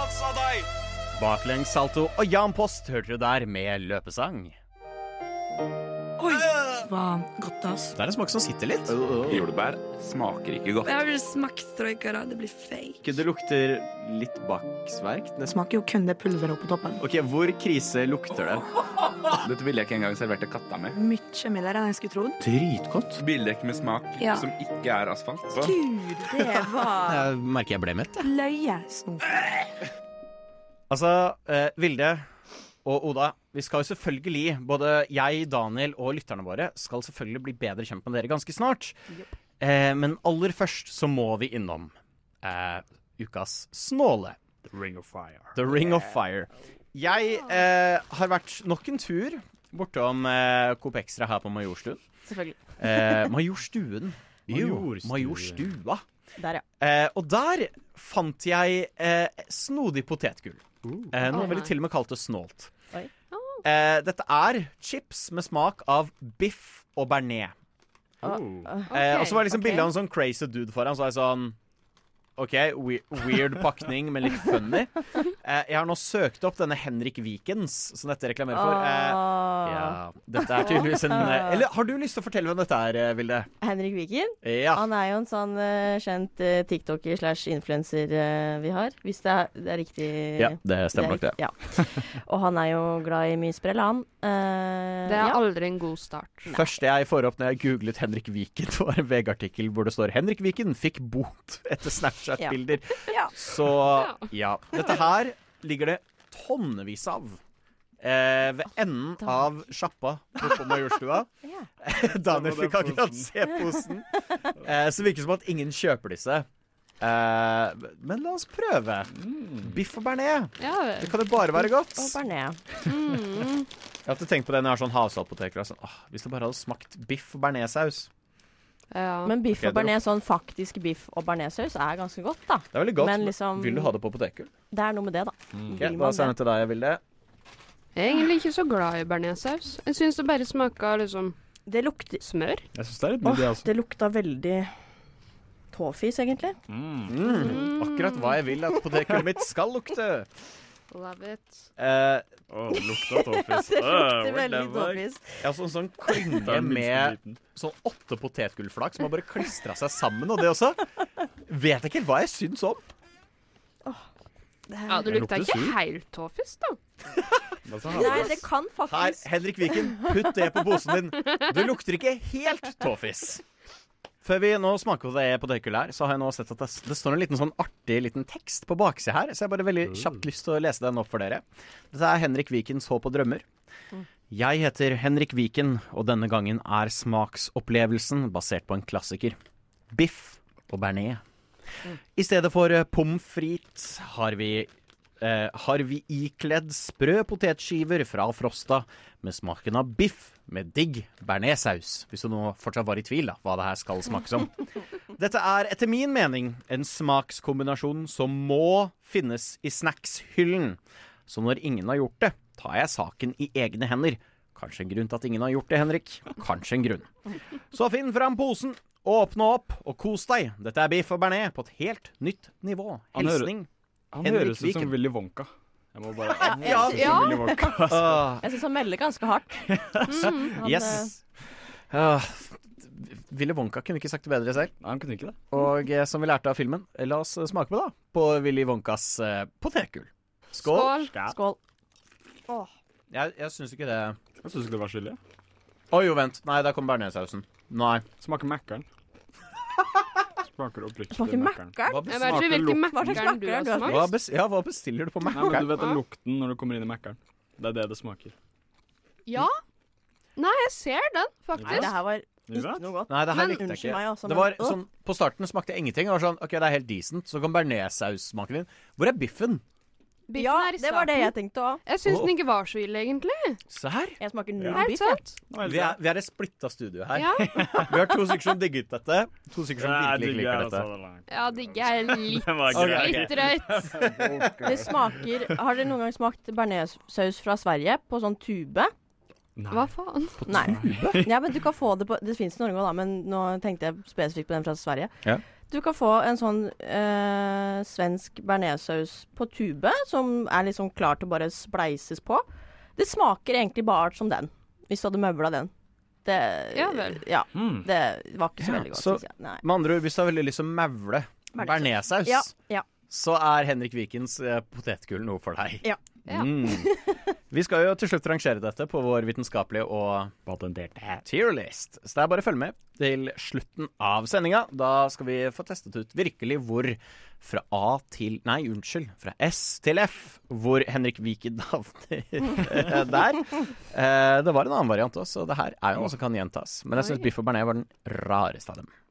sa deg! Baklengs salto og Jan Post hørte du der med løpesang. Oi, hva godt ass. Det er en smak som sitter litt. Jordbær smaker ikke godt. Jeg har vel smakt strøykere, det blir fake. Det lukter litt baksverk. Det smaker jo kun det pulveret oppå toppen. Ok, hvor krise lukter det? Dette ville jeg ikke engang servert til katta mi. Mye mildere enn jeg skulle trodd. Dritgodt. Bildekk med smak Ja. som ikke er asfalt. Gud, det var Jeg merker jeg ble mett. løye snop. Altså, Vilde og Oda, vi skal jo selvfølgelig, både jeg, Daniel og lytterne våre, skal selvfølgelig bli bedre kjent med dere ganske snart. Men aller først så må vi innom ukas snåle. The Ring of Fire. The Ring of Fire. Jeg har vært nok en tur bortom Coop Extra her på Majorstuen. Selvfølgelig. Majorstuen. Majorstua. Der, ja. Og der fant jeg snodig potetgull. Noen ville til og med kalt det snålt. Oi. Dette er chips med smak av biff og bearnés. Og så var det liksom bildet av en sånn crazy dude foran. Så var jeg sånn OK, weird pakning, men litt funny. Jeg har nå søkt opp denne Henrik Vikens, som dette reklamerer for. Ja, dette er tydeligvis en Eller har du lyst til å fortelle hvem dette er, Vilde? Henrik Viken. Ja. Han er jo en sånn kjent TikToker slash influencer vi har, hvis det er riktig. Ja, det stemmer nok det. Ja. Og han er jo glad i mye sprell, han. Det er aldri en god start. Første jeg får opp når jeg googlet Henrik Viken, var en VG-artikkel hvor det står 'Henrik Viken fikk bot etter Snapchat-bilder'. Ja. Så ja. Dette her ligger det tonnevis av. Ved enden av sjappa på Majorstua. Daniel fikk akkurat se posen. Så virker det som at ingen kjøper disse. Men la oss prøve. Biff og bearnés. Ja, Det kan jo bare være godt. Og bearnés. Jeg har alltid tenkt på det når jeg har sånn havsaltpoteter. Sånn, hvis det bare hadde smakt biff og bearnéssaus. ja. Men biff Ok, og bearnés, sånn faktisk biff og bearnéssaus, er ganske godt, da. Det er veldig godt. Men Men liksom- vil du ha det på potetgull? Det er noe med det, da. Ok, Vil da man sender jeg det? til deg, Vilde. Jeg er egentlig ikke så glad i bearnéssaus. Jeg syns det bare smaker liksom Det lukter smør. Jeg synes det er litt middag, altså. Det lukta veldig tåfis, egentlig. Akkurat hva jeg vil at potetgullet mitt skal lukte. Love it. Eh, Det lukter tåfis. Det lukter veldig tåfis. jeg har sånn klynge med sånn 8 potetgullflak som har bare klistra seg sammen, og det også. Vet jeg ikke helt hva jeg syns om. Ja, det Det lukter lukter ikke sur. helt tåfis, da. Nei, det kan Her, faktisk Henrik Viken, putt det på posen din. Det lukter ikke helt tåfis. Før vi nå smaker på det potetgullet her, så har jeg nå sett at det står en liten sånn artig liten tekst på baksida her, så jeg har bare veldig kjapt lyst til å lese den opp for dere. Dette er Henrik Vikens Håp og drømmer. Jeg heter Henrik Viken, og denne gangen er smaksopplevelsen basert på en klassiker. Biff og bearnés. I stedet for pommes frites har vi ikledd sprø potetskiver fra Frosta med smaken av biff med digg bearnéssaus. Hvis du nå fortsatt var i tvil da, hva det her skal smake som. Dette er etter min mening en smakskombinasjon som må finnes i snackshyllen. Så når ingen har gjort det, tar jeg saken i egne hender. Kanskje en grunn til at ingen har gjort det, Henrik. Kanskje en grunn. Så finn fram posen, åpne opp og kos deg. Dette er biff og bearnés på et helt nytt nivå. Hilsning. Han Henrik høres ut som Viken. Willy Wonka. Jeg må bare Ja. som Willy Wonka. Altså. Jeg syns han melder ganske hardt. Han, Yes. Willy Wonka kunne ikke sagt det bedre selv. Nei, han kunne ikke det. Og som vi lærte av filmen, la oss smake på da. På Willy Wonkas potetgull. Skål. Skål. Jeg syns ikke det. Jeg synes ikke det var skyldig. Oi, jo, vent. Nei, der kom bearnéssausen. Nei. Smaker Mækkern. Smaker oppriktig Smaker Mækkern. Mækkern? Jeg vet ikke hvilken Hva slags Mækkern du Mækkern har du har smakt. Hva bestiller du på Nei, men Mækkern? du vet den lukten når du kommer inn i Mækkern. Det er det smaker. Ja. Nei, jeg ser den, Nei, faktisk. det her var Ikke sant? ikke noe godt. Nei, det her Men- likte jeg Unnskyld ikke. meg, altså, Det men- var sånn, på starten smakte jeg ingenting. Det var sånn, ok, det er helt decent. Så kom bearnéssaussmaken din. Hvor er biffen? Biffen Ja, er i det var det starten. jeg tenkte òg. Jeg syns den ikke var så ille, egentlig. Se her. Jeg smaker null Helt biff. jeg. sant. Vi er et splitta studio her. Ja, Vi har 2 stykker som digget dette. 2 stykker som virkelig ikke liker dette. ja digger jeg litt, Det var Ok, greit. litt drøyt. Det smaker Har dere noen gang smakt bearnéssaus fra Sverige på sånn tube? Hva faen? Nei. Ja, men du kan få det på Det fins i Norge òg, da, men nå tenkte jeg spesifikt på den fra Sverige. Ja. Du kan få en sånn svensk bearnéssaus på tube, som er liksom klar til å bare spleises på. Det smaker egentlig bare som den, hvis du hadde møvla den. Det, Ja vel. Ja, det var ikke så Ja, veldig godt, så- synes jeg. Nei. Med andre ord, hvis du har veldig lyst til å mevle bearnéssaus, Ja, ja. så er Henrik Vikens potetgull noe for deg. Ja. Ja. Vi skal jo til slutt rangere dette på vår vitenskapelige og Patenterte. tierlist. Så det er bare å følge med til slutten av sendinga. Da skal vi få testet ut virkelig hvor fra fra S til F, hvor Henrik Viken havner der. Det var en annen variant også, og det her er jo noe som kan gjentas. Men jeg syns biff og bearnés var den rareste av dem.